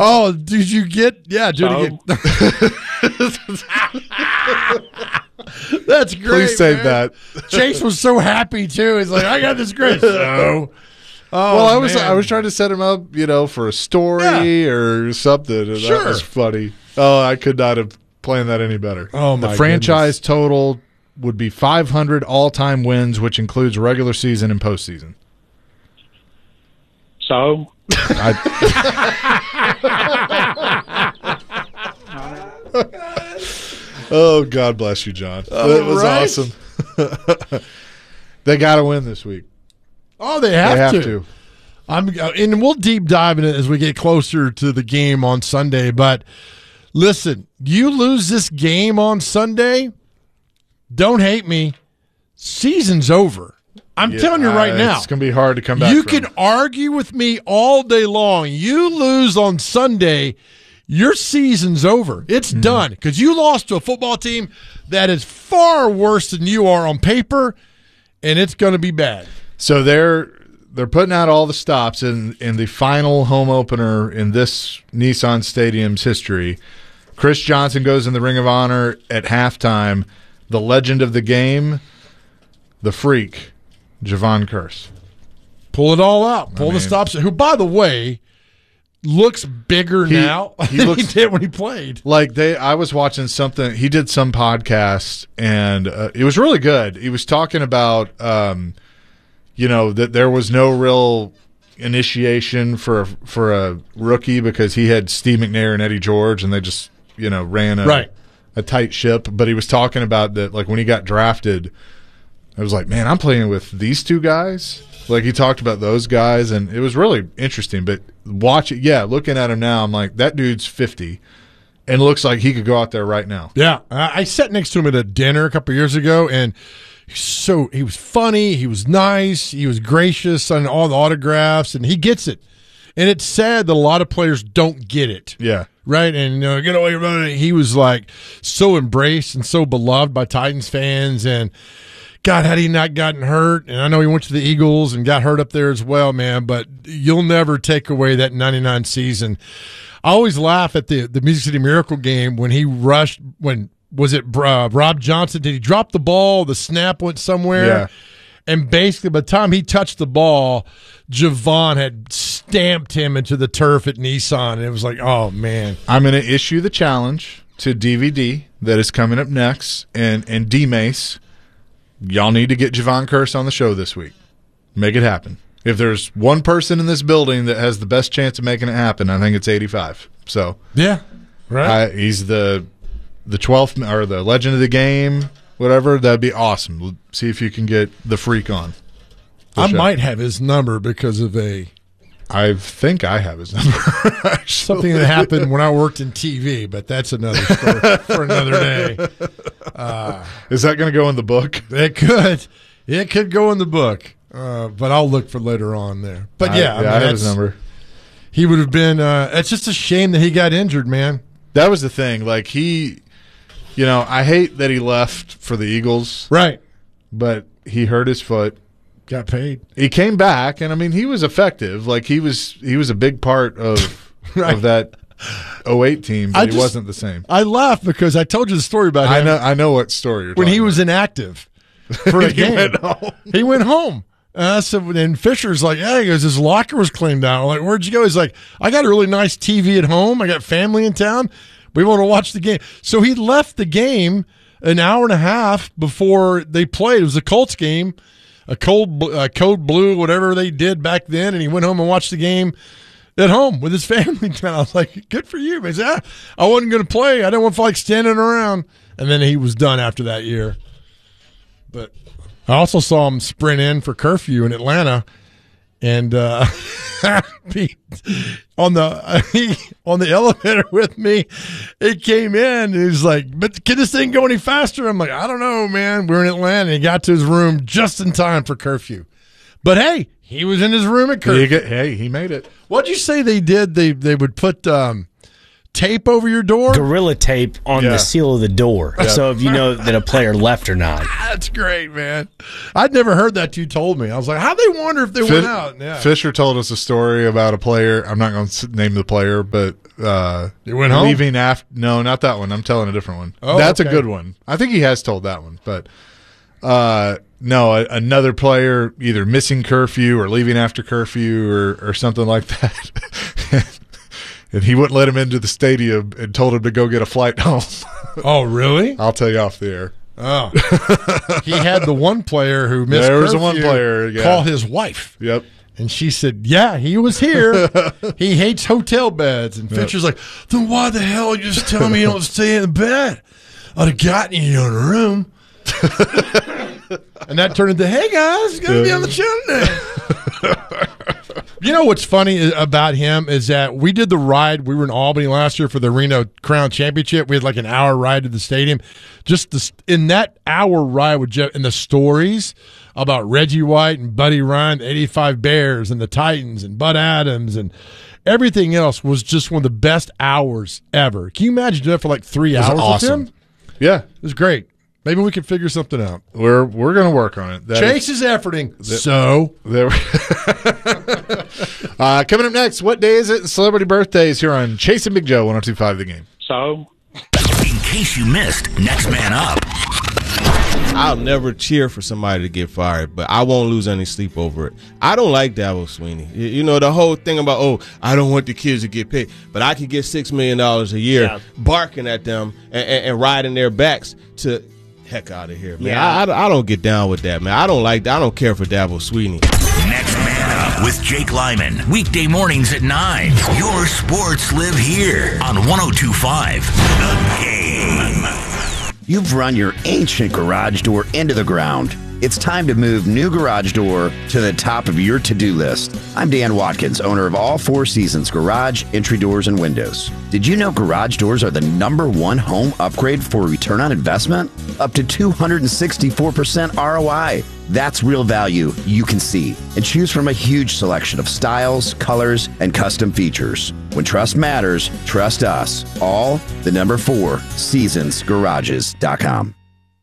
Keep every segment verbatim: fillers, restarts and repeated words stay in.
Oh, did you get? Yeah, do So? it again. That's great. Please save man. that. Chase was so happy too. He's like, I got this great. So, oh, well, I was man. I was trying to set him up, you know, for a story Yeah. or something. And Sure. That was funny. Oh, I could not have planned that any better. Oh, my The franchise total would be five hundred all-time wins, which includes regular season and postseason. So, I, oh, God bless you, John. That was right. awesome. They got to win this week. Oh, they have, They have to. to. I'm, and we'll deep dive in it as we get closer to the game on Sunday. But listen, you lose this game on Sunday, don't hate me. Season's over. I'm Yeah, telling you right uh, now. It's going to be hard to come back You from. can argue with me all day long. You lose on Sunday, your season's over. It's Mm-hmm. done because you lost to a football team that is far worse than you are on paper, and it's going to be bad. So they're they're putting out all the stops in, in the final home opener in this Nissan Stadium's history. Chris Johnson goes in the Ring of Honor at halftime. The legend of the game, the freak, Javon Curse. Pull it all out. Pull I the mean- stops. Who, by the way, looks bigger He- now he than looks- he did when he played. Like they, I was watching something. He did some podcast, and uh, it was really good. He was talking about, um, you know, that there was no real initiation for a, for a rookie because he had Steve McNair and Eddie George, and they just, you know, ran a, Right. a tight ship. But he was talking about that, like when he got drafted, I was like, man, I'm playing with these two guys. Like he talked about those guys, and it was really interesting. But watch it, yeah, looking at him now, I'm like, that dude's fifty. And looks like he could go out there right now. Yeah, I I sat next to him at a dinner a couple years ago, and he's so he was funny, he was nice, he was gracious on all the autographs, and he gets it. And it's sad that a lot of players don't get it. Yeah. Right, and uh, get away from it. He was like so embraced and so beloved by Titans fans, and God, had he not gotten hurt, and I know he went to the Eagles and got hurt up there as well, man, but you'll never take away that ninety-nine season. I always laugh at the, the Music City Miracle game when he rushed, when, was it uh, Rob Johnson? Did he drop the ball? The snap went somewhere? Yeah. And basically, by the time he touched the ball, Javon had stamped him into the turf at Nissan, and it was like, oh, man. I'm going to issue the challenge to D V D that is coming up next, and, and D-Mace. Y'all need to get Javon Curse on the show this week. Make it happen. If there's one person in this building that has the best chance of making it happen, I think it's eighty-five. So Yeah, right. I, he's the the twelfth or the legend of the game, whatever. That'd be awesome. See if you can get the freak on. the I show. might have his number because of a I think I have his number. actually. something that happened when I worked in T V, but that's another story for another day. Is that going to go in the book? It could, it could go in the book, uh, but I'll look for later on there. But I- yeah, I, mean, I have his that's- number. He would have been. Uh, it's just a shame that he got injured, man. That was the thing. Like he, you know, I hate that he left for the Eagles, Right, but he hurt his foot. got paid. He came back, and I mean, he was effective. Like he was, he was a big part of Right. of that oh eight team, but I he just- wasn't the same. I laugh because I told you the story about him I know, I know what story you're when talking he was about. inactive for a He game. went home. He went home. Uh, so and Fisher's like, yeah, he goes, his locker was cleaned out. I'm like, where'd you go? He's like, I got a really nice T V at home. I got family in town. We want to watch the game. So he left the game an hour and a half before they played. It was a Colts game, a cold, uh, code blue, whatever they did back then. And he went home and watched the game at home with his family. And I was like, good for you. He said, ah, I wasn't going to play. I didn't want to feel like standing around. And then he was done after that year. But I also saw him sprint in for curfew in Atlanta, and uh, he, on the he, on the elevator with me, he came in. And he was like, "But can this thing go any faster?" I'm like, "I don't know, man." We're in Atlanta. And he got to his room just in time for curfew. But hey, he was in his room at curfew. He get- hey, he made it. What'd you say they did? They they would put um, tape over your door? Gorilla tape on Yeah. the seal of the door. Yeah. So if you know that a player left or not. That's great, man. I'd never heard that till you told me. I was like, how'd they wonder if they Fish- went out? Yeah. Fisher told us a story about a player. I'm not going to name the player, but uh, They went home? leaving after. No, not that one. I'm telling a different one. Oh, That's okay. a good one. I think he has told that one, but uh, no, a, another player either missing curfew or leaving after curfew or, or something like that. And he wouldn't let him into the stadium and told him to go get a flight home. Oh, really? I'll tell you off the air. Oh. He had the one player who missed There was curfew the one player, yeah. call his wife. Yep. And she said, yeah, he was here. He hates hotel beds. And Fisher's like, then why the hell you just tell me you don't stay in the bed? I'd have gotten you in a room. And that turned into, hey, guys, going to be on the show today. You know what's funny about him is that we did the ride. We were in Albany last year for the Reno Crown Championship. We had like an hour ride to the stadium. Just the, in that hour ride with Jeff and the stories about Reggie White and Buddy Ryan, the eighty-five Bears and the Titans and Bud Adams and everything else was just one of the best hours ever. Can you imagine doing that for like three was hours awesome. with him? Yeah. It was great. Maybe we could figure something out. We're we're going to work on it. That Chase is, is efforting. So There. uh, coming up next, what day is it? Celebrity birthdays here on Chase and Big Joe, one oh two point five The Game. So, In case you missed, next man up. I'll never cheer for somebody to get fired, but I won't lose any sleep over it. I don't like Dabo Swinney. You, you know, the whole thing about, oh, I don't want the kids to get paid, but I could get six million dollars a year Yeah. barking at them and, and, and riding their backs to heck out of here, man. Yeah. I, I, I don't get down with that, man. I don't like that. I don't care for Dabo Swinney. Next man up with Jake Lyman. Weekday mornings at nine. Your sports live here on one oh two point five The Game. You've run your ancient garage door into the ground. It's time to move new garage door to the top of your to-do list. I'm Dan Watkins, owner of All Four Seasons Garage, Entry Doors, and Windows. Did you know garage doors are the number one home upgrade for return on investment? Up to two hundred sixty-four percent R O I. That's real value you can see. And choose from a huge selection of styles, colors, and custom features. When trust matters, trust us. All the number four, seasons garages dot com.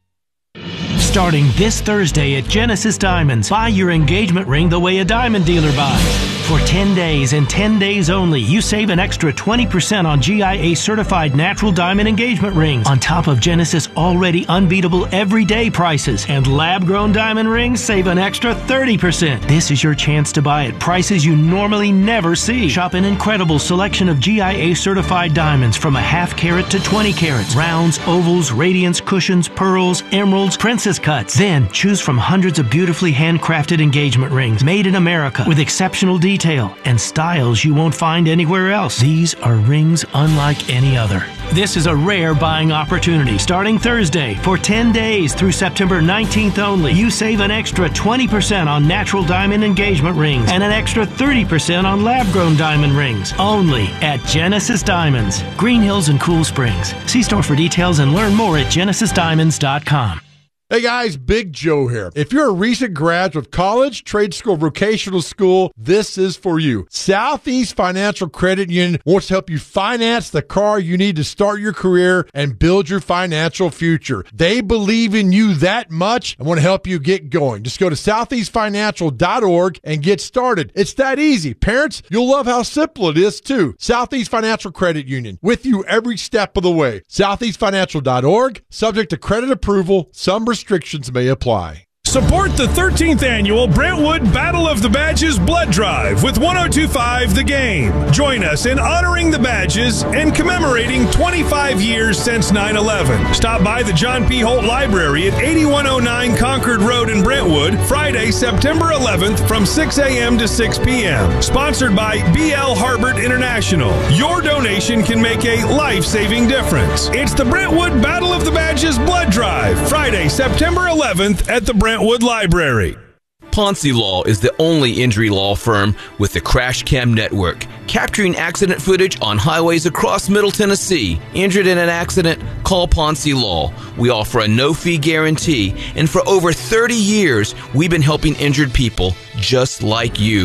Starting this Thursday at Genesis Diamonds, buy your engagement ring the way a diamond dealer buys. For ten days and ten days only, you save an extra twenty percent on G I A certified natural diamond engagement rings, on top of Genesis already unbeatable everyday prices. And lab-grown diamond rings save an extra thirty percent. This is your chance to buy at prices you normally never see. Shop an incredible selection of G I A certified diamonds from a half carat to twenty carats, rounds, ovals, radiance, cushions, pearls, emeralds, princess cuts. Then choose from hundreds of beautifully handcrafted engagement rings made in America with exceptional detail and styles you won't find anywhere else. These are rings unlike any other. This is a rare buying opportunity. Starting Thursday for ten days through September nineteenth only, you save an extra twenty percent on natural diamond engagement rings and an extra thirty percent on lab-grown diamond rings. Only at Genesis Diamonds, Green Hills and Cool Springs. See store for details and learn more at genesis diamonds dot com. Hey guys, Big Joe here. If you're a recent graduate of college, trade school, vocational school, this is for you. Southeast Financial Credit Union wants to help you finance the car you need to start your career and build your financial future. They believe in you that much and want to help you get going. Just go to southeast financial dot org and get started. It's that easy. Parents, you'll love how simple it is too. Southeast Financial Credit Union, with you every step of the way. southeast financial dot org, subject to credit approval. Some restrictions may apply. Support the thirteenth annual Brentwood Battle of the Badges Blood Drive with one oh two point five The Game. Join us in honoring the badges and commemorating twenty-five years since nine eleven. Stop by the John P. Holt Library at eighty-one oh nine Concord Road in Brentwood, Friday, September eleventh from six a.m. to six p.m. Sponsored by B L Harbert International. Your donation can make a life-saving difference. It's the Brentwood Battle of the Badges Blood Drive, Friday, September eleventh at the Brentwood Library. Ponzi Law is the only injury law firm with the Crash Cam Network, capturing accident footage on highways across Middle Tennessee. Injured in an accident? Call Ponzi Law. We offer a no-fee guarantee, and for over thirty years, we've been helping injured people just like you.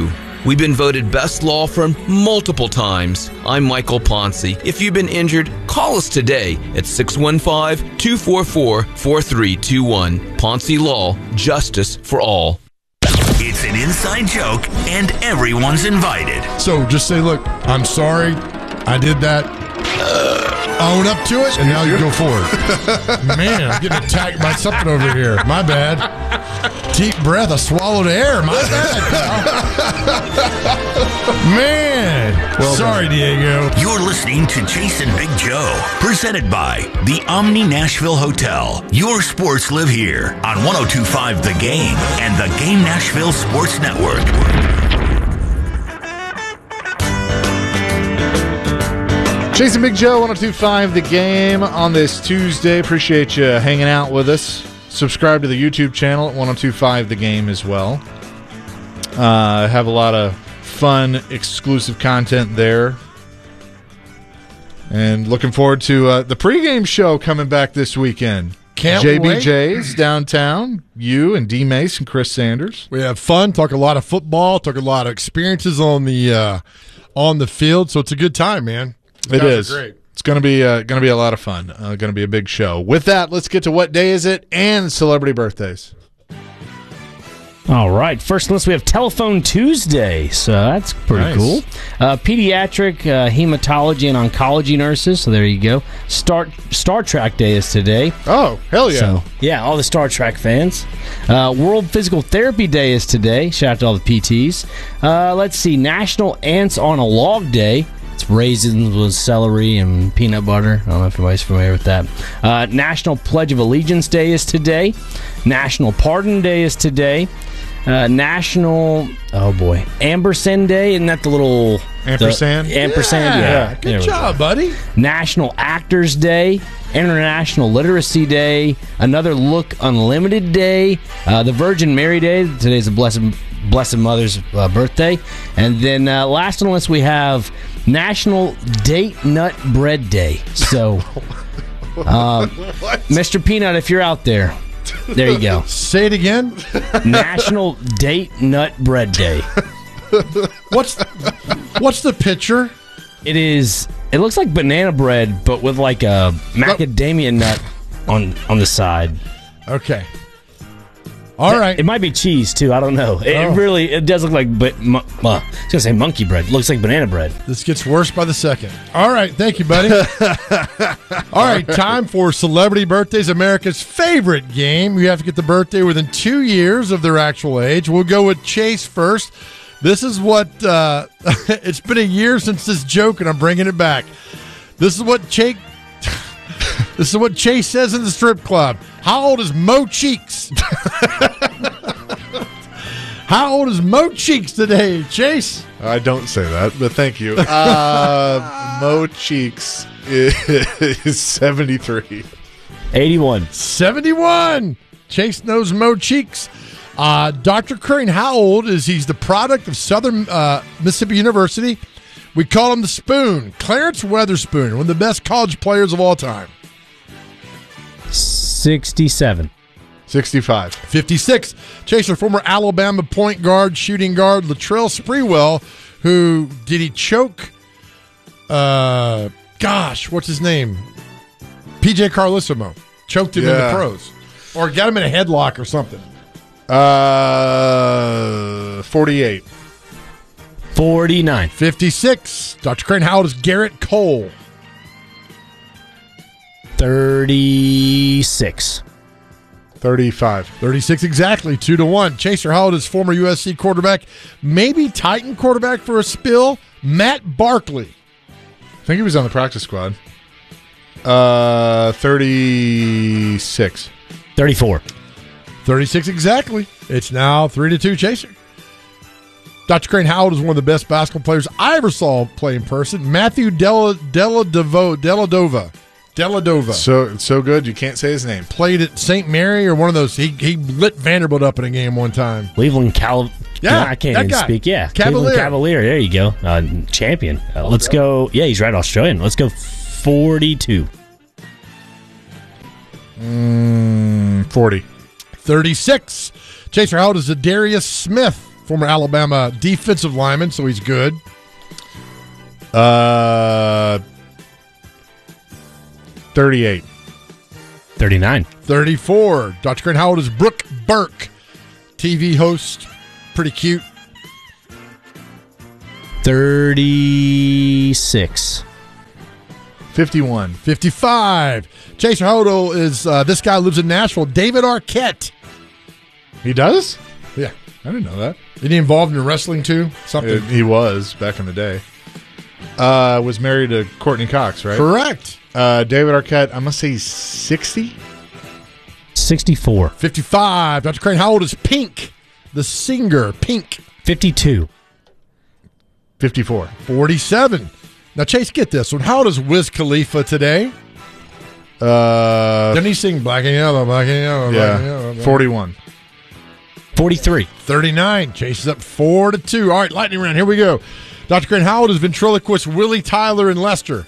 We've been voted best law firm multiple times. I'm Michael Ponce. If you've been injured, call us today at six one five, two four four, four three two one. Ponce Law, justice for all. It's an inside joke, and everyone's invited. So just say, look, I'm sorry, I did that. Uh, own up to it, and now you go forward. Man, I'm getting attacked by something over here. My bad. Deep breath, I swallowed air. My bad, pal. Man. Well sorry, done. Diego. You're listening to Jason Big Joe, presented by the Omni Nashville Hotel. Your sports live here on one oh two point five The Game and the Game Nashville Sports Network. Jason Big Joe, one oh two point five The Game on this Tuesday. Appreciate you hanging out with us. Subscribe to the YouTube channel at one oh two point five The Game as well. Uh, have a lot of fun, exclusive content there. And looking forward to uh, the pregame show coming back this weekend. Can't J B J's wait. downtown. You and D Mace and Chris Sanders. We have fun, talk a lot of football, talk a lot of experiences on the uh, on the field. So it's a good time, man. It is. Great. It's going to be uh, going to be a lot of fun. Uh, going to be a big show. With that, let's get to what day is it and celebrity birthdays. All right. First list, we have Telephone Tuesday, so that's pretty Nice. cool. Uh, pediatric uh, hematology and oncology nurses, so there you go. Star Star Trek Day is today. Oh, hell yeah. So, yeah, all the Star Trek fans. Uh, World Physical Therapy Day is today. Shout out to all the P Ts. Uh, let's see, National Ants on a Log Day. It's raisins with celery and peanut butter. I don't know if anybody's familiar with that. Uh, National Pledge of Allegiance Day is today. National Pardon Day is today. Uh, National, oh boy, Ampersand Day. Isn't that the little... Ampersand? The, ampersand, yeah. Yeah, There good we job, go. buddy. National Actors Day, International Literacy Day, Another Look Unlimited Day, uh, the Virgin Mary Day. Today's the Blessed Blessed Mother's uh, birthday. And then uh, last on the list we have National Date Nut Bread Day. So, uh, Mister Peanut, if you're out there, there you go. Say it again. National Date Nut Bread Day. What's what's the picture? It is. It looks like banana bread, but with like a macadamia nut on on the side. Okay. All right. It might be cheese too. I don't know. It Oh. really. It does look like. But uh, I was gonna say monkey bread. It looks like banana bread. This gets worse by the second. All right. Thank you, buddy. All right. Time for Celebrity Birthdays, America's favorite game. You have to get the birthday within two years of their actual age. We'll go with Chase first. This is what, uh, it's been a year since this joke, and I'm bringing it back. This is what Chase, this is what Chase says in the strip club. How old is Mo Cheeks? How old is Mo Cheeks today, Chase? I don't say that, but thank you. Uh, Mo Cheeks is seventy-three. eighty-one. seventy-one. Chase knows Mo Cheeks. Uh, Doctor Crane, how old is he's the product of Southern uh, Mississippi University? We call him the Spoon. Clarence Weatherspoon, one of the best college players of all time. sixty-seven. sixty-five. fifty-six. Chaser, former Alabama point guard, shooting guard, Latrell Sprewell, who did he choke? Uh, gosh, what's his name? P J Carlissimo. Choked him in Yeah. the pros. Or got him in a headlock or something. Uh, forty-eight. forty-nine. fifty-six. Doctor Crane, how old is Garrett Cole? thirty-six. thirty-five. thirty-six exactly, two to one. Chaser, how old is former U S C quarterback, maybe Titan quarterback for a spill, Matt Barkley? I think he was on the practice squad. Uh, thirty-six. thirty-four. thirty-six exactly. It's now three to two, Chaser. Doctor Crane, how old is one of the best basketball players I ever saw play in person? Matthew Della Dellavedova. Dellavedova. Dellavedova. So so good you can't say his name. Played at Saint Mary or one of those. He he lit Vanderbilt up in a game one time. Cleveland Cal. Yeah, I can't that even guy. speak. Yeah, Cavalier. Cleveland Cavalier. There you go. Uh, champion. Uh, let's go. Yeah, he's right. Australian. Let's go. Forty-two. Mm, forty. thirty-six. Chaser, how old is Darius Smith? former Alabama defensive lineman, so he's good. Uh, thirty-eight. thirty-nine. thirty-four. Doctor Crane, how old is Brooke Burke? T V host, pretty cute. thirty-six. fifty-one. fifty-five. Chaser, how old is uh, this guy lives in Nashville? David Arquette. He does? Yeah. I didn't know that. Isn't he involved in wrestling too? Something. It- he was back in the day. Uh, was married to Courtney Cox, right? Correct. Uh, David Arquette, I'm going to say he's sixty. sixty-four. fifty-five. Doctor Crane, how old is Pink? The singer, Pink. fifty-two. fifty-four. forty-seven. Now, Chase, get this one. How old is Wiz Khalifa today? Uh, Didn't he sing Black and Yellow, Black and Yellow, Black and Yellow? yeah, forty-one. forty-three. thirty-nine. Chase is up four to two. All right, lightning round. Here we go. Doctor Crane, how old is ventriloquist Willie Tyler in Leicester?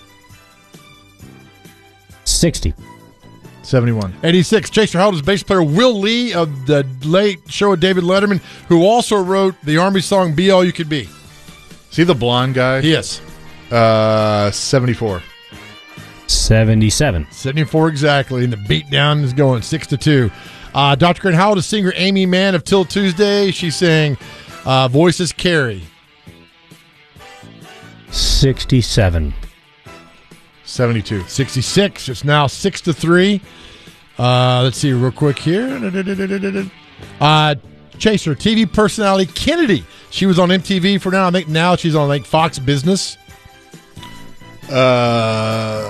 sixty. seventy-one. eighty-six. Chaser, how old is bass player Will Lee of the late show with David Letterman, who also wrote the Army song Be All You Could Be? Is he the blonde guy? Yes. Uh, seventy-four. seventy-seven. seventy-four exactly, and the beatdown is going six to two. Uh, Doctor Crane, how old is singer Amy Mann of Till Tuesday? She sang uh, Voices Carry. sixty-seven. seventy-two. sixty-six. It's now six to three. Uh, let's see real quick here. Uh, Chaser, T V personality Kennedy. She was on M T V for now. I think now she's on like Fox Business. Uh,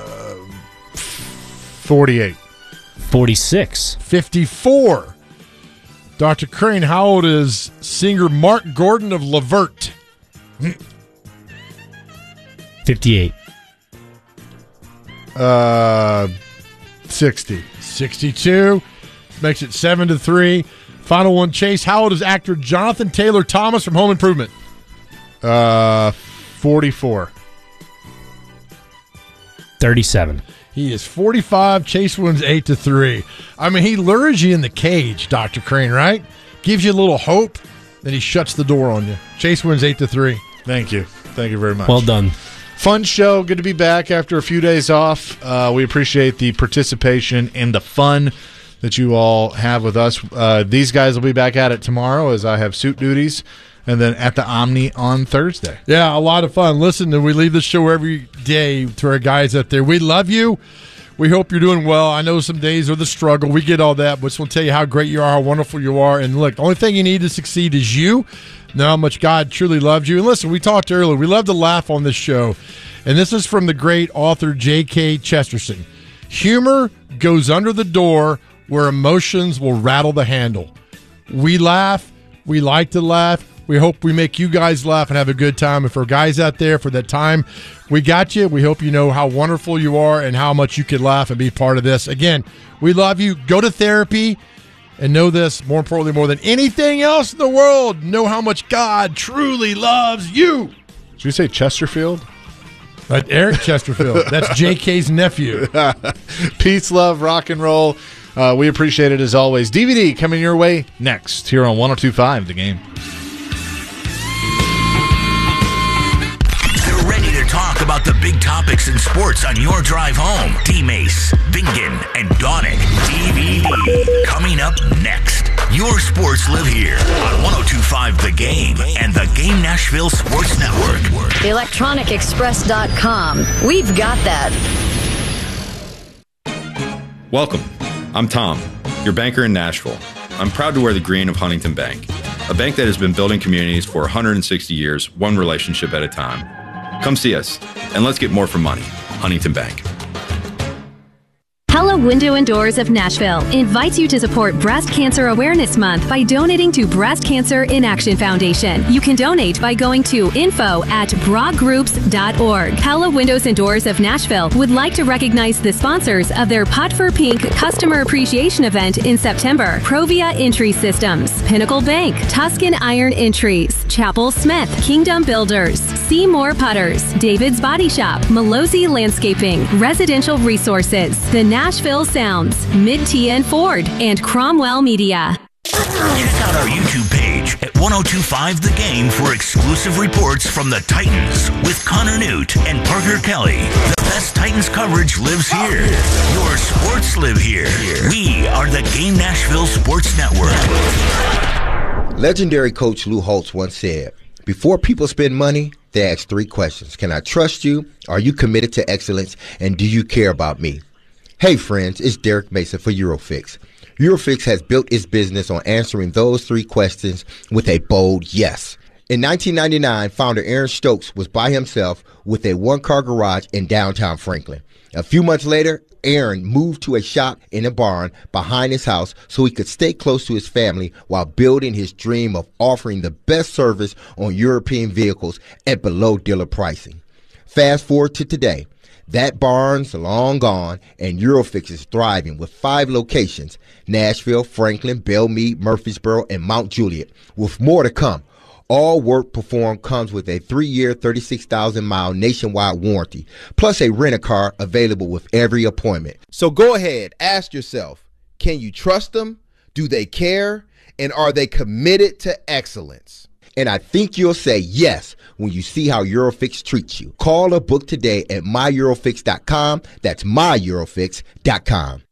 forty-eight. forty-six. fifty-four. Doctor Crane, how old is singer Mark Gordon of Levert? fifty-eight. Uh, sixty. sixty-two. Makes it seven to three. Final one, Chase. How old is actor Jonathan Taylor Thomas from Home Improvement? Uh, forty-four. thirty-seven. He is forty-five. Chase wins eight to three. I mean, he lures you in the cage, Doctor Crane, right? Gives you a little hope, then he shuts the door on you. Chase wins eight to three. Thank you. Thank you very much. Well done. Fun show. Good to be back after a few days off. Uh, we appreciate the participation and the fun that you all have with us. Uh, these guys will be back at it tomorrow as I have suit duties, and then at the Omni on Thursday. Yeah, a lot of fun. Listen, we leave the show every day to our guys out there. We love you. We hope you're doing well. I know some days are the struggle. We get all that, but just want to tell you how great you are, how wonderful you are. And look, the only thing you need to succeed is you. Know how much God truly loves you. And listen, we talked earlier. We love to laugh on this show. And this is from the great author J K Chesterton. Humor goes under the door where emotions will rattle the handle. We laugh. We like to laugh. We hope we make you guys laugh and have a good time. And for guys out there, for that time, we got you. We hope you know how wonderful you are and how much you can laugh and be part of this. Again, we love you. Go to therapy and know this, more importantly, more than anything else in the world, know how much God truly loves you. Did you say Chesterfield? But Eric Chesterfield. That's J K's nephew. Peace, love, rock and roll. Uh, we appreciate it as always. D V D coming your way next here on one oh two point five The Game. They're ready to talk about the big topics in sports on your drive home. D-Mace, Bingen, and Donick. D V D coming up next. Your sports live here on one oh two point five The Game and the Game Nashville Sports Network. electronic express dot com. We've got that. Welcome. I'm Tom, your banker in Nashville. I'm proud to wear the green of Huntington Bank, a bank that has been building communities for one hundred sixty years, one relationship at a time. Come see us, and let's get more for money. Huntington Bank. Pella Window and Doors of Nashville invites you to support Breast Cancer Awareness Month by donating to Breast Cancer in Action Foundation. You can donate by going to info at broad groups dot org. Pella Windows and Doors of Nashville would like to recognize the sponsors of their Pot for Pink Customer Appreciation Event in September. Provia Entry Systems, Pinnacle Bank, Tuscan Iron Entries, Chapel Smith, Kingdom Builders, Seymour Putters, David's Body Shop, Malozzi Landscaping, Residential Resources, The Nashville Sounds, Mid-T N Ford, and Cromwell Media. Check out our YouTube page at ten twenty-five The Game for exclusive reports from the Titans with Connor Newt and Parker Kelly. The best Titans coverage lives here. Your sports live here. We are the Game Nashville Sports Network. Legendary coach Lou Holtz once said, before people spend money, they ask three questions. Can I trust you? Are you committed to excellence? And do you care about me? Hey friends, it's Derek Mason for Eurofix. Eurofix has built its business on answering those three questions with a bold yes. In nineteen ninety-nine, founder Aaron Stokes was by himself with a one-car garage in downtown Franklin. A few months later, Aaron moved to a shop in a barn behind his house so he could stay close to his family while building his dream of offering the best service on European vehicles at below dealer pricing. Fast forward to today. That barn's long gone, and Eurofix is thriving with five locations, Nashville, Franklin, Belmead, Murfreesboro, and Mount Juliet, with more to come. All work performed comes with a three-year, thirty-six thousand mile nationwide warranty, plus a rent-a-car available with every appointment. So go ahead, ask yourself, can you trust them? Do they care? And are they committed to excellence? And I think you'll say yes when you see how Eurofix treats you. Call or book today at my eurofix dot com. That's my eurofix dot com.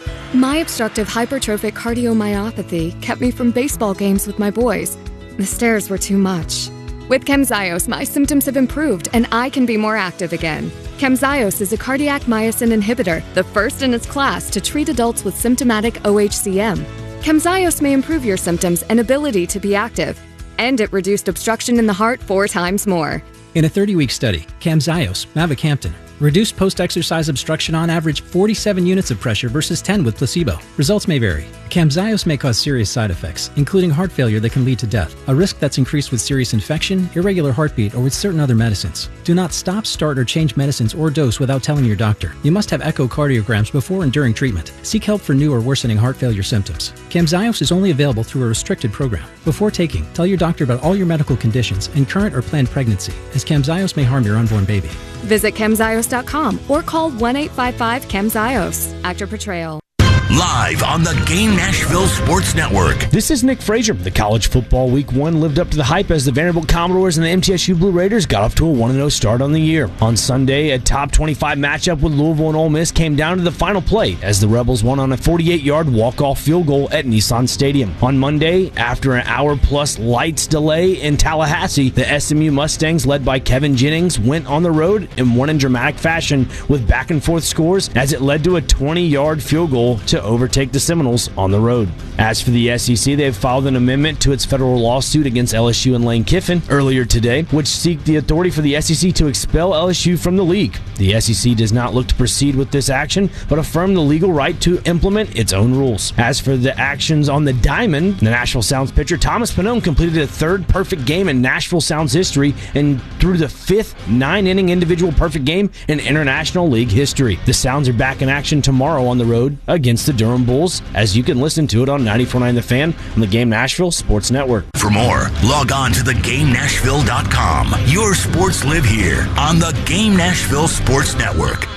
My obstructive hypertrophic cardiomyopathy kept me from baseball games with my boys. The stairs were too much. With Camzyos, my symptoms have improved and I can be more active again. Camzyos is a cardiac myosin inhibitor, the first in its class to treat adults with symptomatic O H C M. Camzyos may improve your symptoms and ability to be active. And it reduced obstruction in the heart four times more. In a thirty-week study, Camzyos, mavacamten, reduced post-exercise obstruction on average forty-seven units of pressure versus ten with placebo. Results may vary. Camzyos may cause serious side effects, including heart failure that can lead to death, a risk that's increased with serious infection, irregular heartbeat, or with certain other medicines. Do not stop, start, or change medicines or dose without telling your doctor. You must have echocardiograms before and during treatment. Seek help for new or worsening heart failure symptoms. Camzyos is only available through a restricted program. Before taking, tell your doctor about all your medical conditions and current or planned pregnancy, as Camzyos may harm your unborn baby. Visit camzyos dot com or call one eight five five camzyos. Actor portrayal. Live on the Game Nashville Sports Network. This is Nick Frazier. The college football week one lived up to the hype as the Vanderbilt Commodores and the M T S U Blue Raiders got off to a one and oh start on the year. On Sunday, a top twenty-five matchup with Louisville and Ole Miss came down to the final play as the Rebels won on a forty-eight yard walk-off field goal at Nissan Stadium. On Monday, after an hour-plus lights delay in Tallahassee, the S M U Mustangs, led by Kevin Jennings, went on the road and won in dramatic fashion with back-and-forth scores as it led to a twenty yard field goal to overtake the Seminoles on the road. As for the S E C, they have filed an amendment to its federal lawsuit against L S U and Lane Kiffin earlier today, which seek the authority for the S E C to expel L S U from the league. The S E C does not look to proceed with this action, but affirm the legal right to implement its own rules. As for the actions on the diamond, the Nashville Sounds pitcher Thomas Pannone completed a third perfect game in Nashville Sounds history and threw the fifth nine-inning individual perfect game in International League history. The Sounds are back in action tomorrow on the road against the Durham Bulls, as you can listen to it on ninety-four point nine The Fan on the Game Nashville Sports Network. For more, log on to the game nashville dot com. Your sports live here on the Game Nashville Sports Network.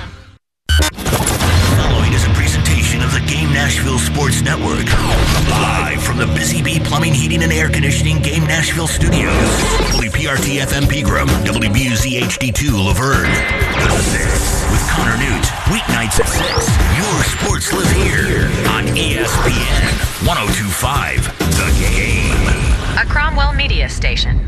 Following is a presentation of the Game Nashville Sports Network. Live from the Busy Bee Plumbing, Heating, and Air Conditioning Game Nashville Studios. W P R T F M Pegram, W B U Z H D two Laverne. The Six with Connor Newt. Weeknights at six. Your sports live here on E S P N one oh two point five The Game. A Cromwell Media Station.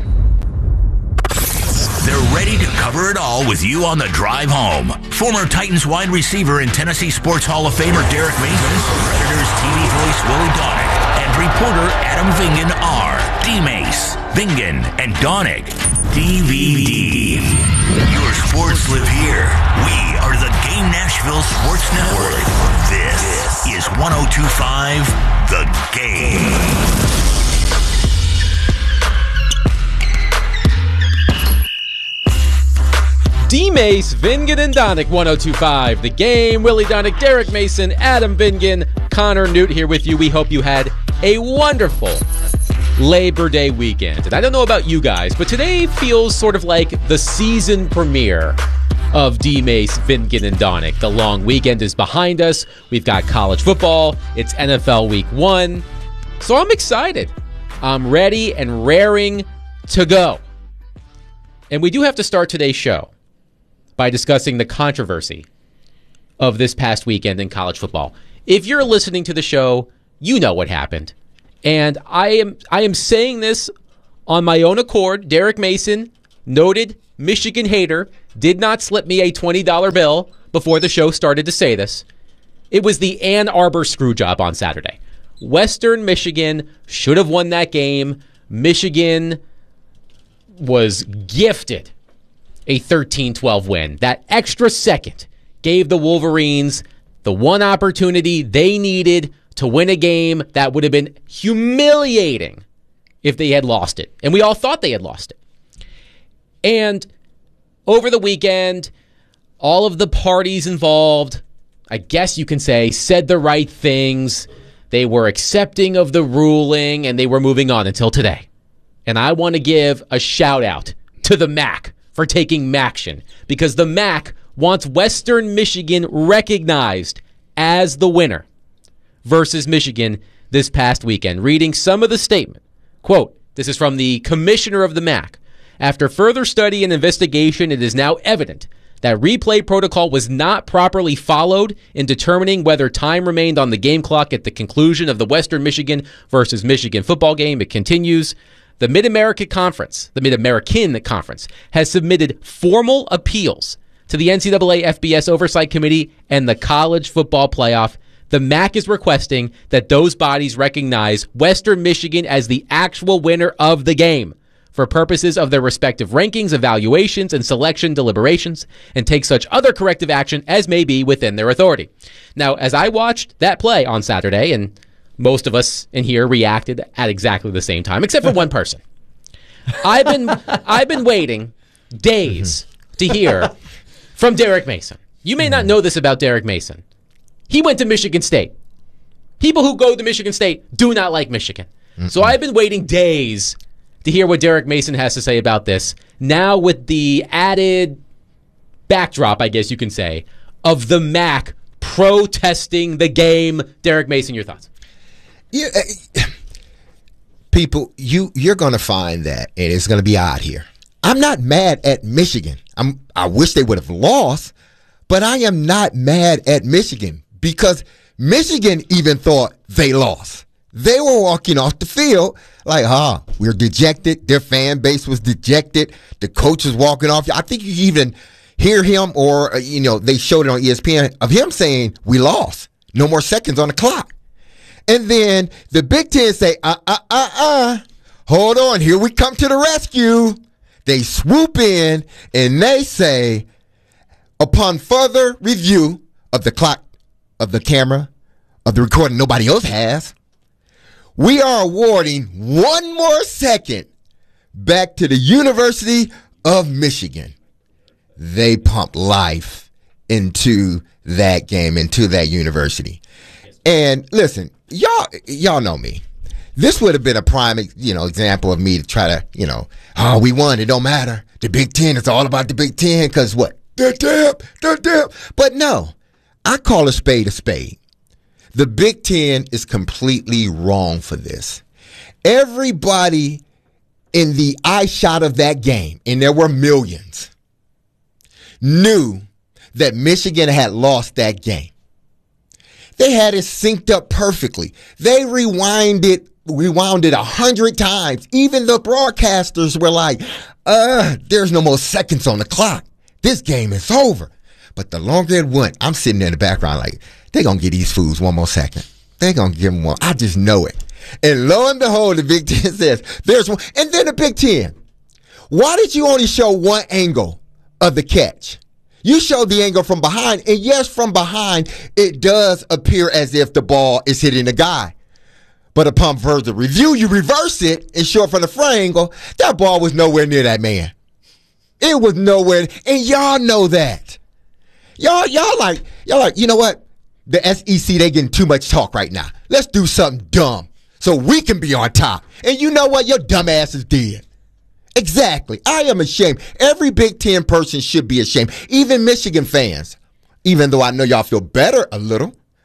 They're ready to cover it all with you on the drive home. Former Titans wide receiver and Tennessee Sports Hall of Famer Derek Mason, Predators T V voice Willie Donick, and reporter Adam Vingan are D-Mace, Vingan, and Donick. D V D. Your sports live here. We are the Game Nashville Sports Network. This is one oh two point five The Game. D-Mace, Vingan, and Donick, one oh two point five The Game. Willie Donick, Derek Mason, Adam Vingan, Connor Newt here with you. We hope you had a wonderful Labor Day weekend. And I don't know about you guys, but today feels sort of like the season premiere of D-Mace, Vingan, and Donick. The long weekend is behind us. We've got college football. It's N F L Week One. So I'm excited. I'm ready and raring to go. And we do have to start today's show by discussing the controversy of this past weekend in college football. If you're listening to the show, you know what happened. And I am I am saying this on my own accord. Derek Mason, noted Michigan hater, did not slip me a twenty dollar bill before the show started to say this. It was the Ann Arbor screw job on Saturday. Western Michigan should have won that game. Michigan was gifted a thirteen twelve win. That extra second gave the Wolverines the one opportunity they needed to win a game that would have been humiliating if they had lost it. And we all thought they had lost it. And over the weekend, all of the parties involved, I guess you can say, said the right things. They were accepting of the ruling, and they were moving on until today. And I want to give a shout out to the M A C for taking Maction, because the M A C wants Western Michigan recognized as the winner versus Michigan this past weekend. Reading some of the statement, quote, this is from the commissioner of the M A C. After further study and investigation, it is now evident that replay protocol was not properly followed in determining whether time remained on the game clock at the conclusion of the Western Michigan versus Michigan football game. It continues. The Mid-American Conference, the Mid-American Conference, has submitted formal appeals to the N C double A F B S Oversight Committee and the College Football Playoff. The M A C is requesting that those bodies recognize Western Michigan as the actual winner of the game for purposes of their respective rankings, evaluations, and selection deliberations, and take such other corrective action as may be within their authority. Now, as I watched that play on Saturday, and most of us in here reacted at exactly the same time, except for one person. I've been I've been waiting days to hear from Derek Mason. You may not know this about Derek Mason. He went to Michigan State. People who go to Michigan State do not like Michigan. Mm-mm. So I've been waiting days to hear what Derek Mason has to say about this. Now with the added backdrop, I guess you can say, of the M A C protesting the game. Derek Mason, your thoughts? Yeah, uh, people, you you're gonna find that, and it's gonna be odd here. I'm not mad at Michigan. I'm. I wish they would have lost, but I am not mad at Michigan because Michigan even thought they lost. They were walking off the field like, ah, huh, we're dejected. Their fan base was dejected. The coach was walking off. I think you even hear him, or, you know, they showed it on E S P N, of him saying, we lost. No more seconds on the clock. And then the Big Ten say, uh, uh, uh, uh, hold on, here we come to the rescue. They swoop in and they say, upon further review of the clock, of the camera, of the recording nobody else has, we are awarding one more second back to the University of Michigan. They pump life into that game, into that university. And listen, y'all, y'all know me. This would have been a prime, you know, example of me to try to, you know, oh, we won. It don't matter. The Big Ten, it's all about the Big Ten because what? They're dip, they're dip. But no, I call a spade a spade. The Big Ten is completely wrong for this. Everybody in the eye shot of that game, and there were millions, knew that Michigan had lost that game. They had it synced up perfectly. They rewinded, rewound it a hundred times. Even the broadcasters were like, uh, there's no more seconds on the clock. This game is over. But the longer it went, I'm sitting there in the background like, they're going to give these fools one more second. They're going to give them one. I just know it. And lo and behold, the Big Ten says, there's one. And then the Big Ten, why did you only show one angle of the catch? You showed the angle from behind. And yes, from behind, it does appear as if the ball is hitting the guy. But upon further review, you reverse it and show it from the front angle. That ball was nowhere near that man. It was nowhere. And y'all know that. Y'all, y'all like, y'all like, you know what? The S E C, they getting too much talk right now. Let's do something dumb so we can be on top. And you know what? Your dumb ass is dead. Exactly. I am ashamed. Every Big Ten person should be ashamed. Even Michigan fans. Even though I know y'all feel better a little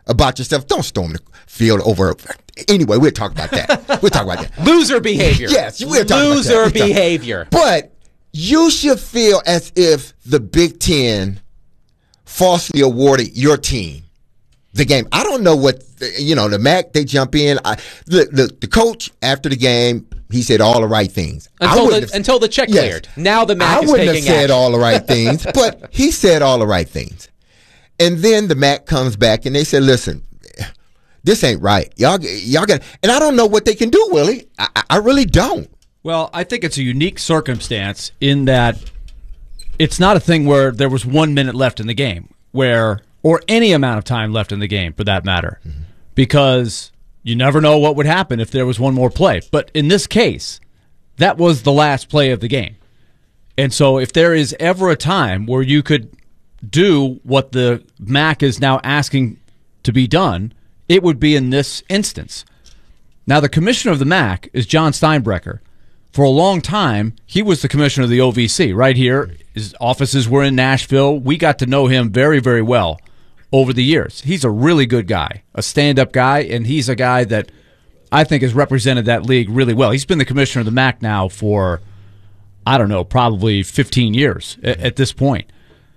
about yourself. Don't storm the field over. Anyway, we'll talk about that. We'll talk about that. Loser behavior. Yes, we'll talk Loser about that. We'll behavior. Talk. But you should feel as if the Big Ten falsely awarded your team the game. I don't know what, you know, the M A C, they jump in. I, the, the, the coach, after the game, he said all the right things. Until, the, have, until the check yes, cleared. Now the M A C I is wouldn't taking have said action. all the right things, but he said all the right things. And then the M A C comes back and they said, listen, this ain't right. Y'all, y'all got, and I don't know what they can do, Willie. I, I really don't. Well, I think it's a unique circumstance in that it's not a thing where there was one minute left in the game, where or any amount of time left in the game, for that matter, mm-hmm. because you never know what would happen if there was one more play. But in this case, that was the last play of the game. And so if there is ever a time where you could do what the M A C is now asking to be done, it would be in this instance. Now, the commissioner of the M A C is John Steinbrecher. For a long time, he was the commissioner of the O V C right here. His offices were in Nashville. We got to know him very, very well over the years. He's a really good guy, a stand-up guy, and he's a guy that I think has represented that league really well. He's been the commissioner of the M A C now for, I don't know, probably fifteen years at, at this point.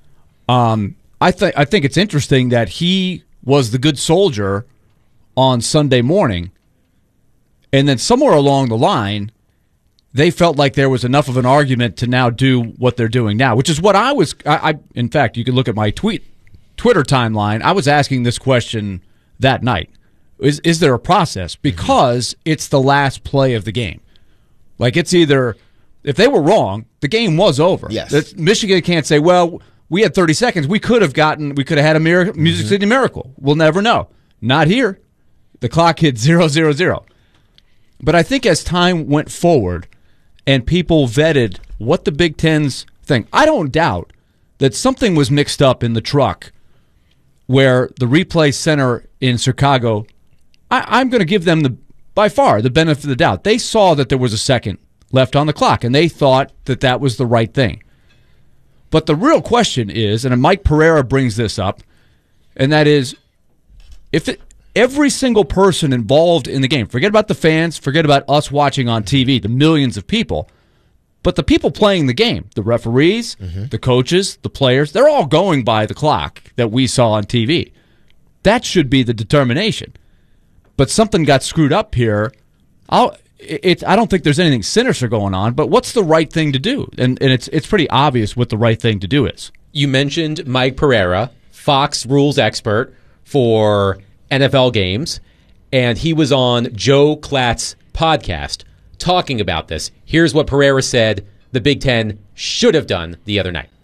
Um, I think I think it's interesting that he was the good soldier on Sunday morning, and then somewhere along the line, they felt like there was enough of an argument to now do what they're doing now, which is what I was. I, I in fact, you could look at my tweet, Twitter timeline. I was asking this question that night: Is is there a process? Because mm-hmm. it's the last play of the game. Like, it's either, if they were wrong, the game was over. Yes, That's, Michigan can't say, well, we had thirty seconds. We could have gotten. We could have had a miracle, Music mm-hmm. City Miracle. We'll never know. Not here. The clock hit zero zero zero. But I think as time went forward and people vetted what the Big Ten's thing, I don't doubt that something was mixed up in the truck where the replay center in Chicago, I, I'm going to give them the by far the benefit of the doubt. They saw that there was a second left on the clock, and they thought that that was the right thing. But the real question is, and Mike Pereira brings this up, and that is, if it, every single person involved in the game, forget about the fans, forget about us watching on T V, the millions of people, but the people playing the game, the referees, mm-hmm. the coaches, the players, they're all going by the clock that we saw on T V. That should be the determination. But something got screwed up here. I'll, it, I don't think there's anything sinister going on, but what's the right thing to do? And, and it's it's pretty obvious what the right thing to do is. You mentioned Mike Pereira, Fox rules expert for N F L games, and he was on Joe Klatt's podcast talking about this. Here's what Pereira said the Big Ten should have done the other night.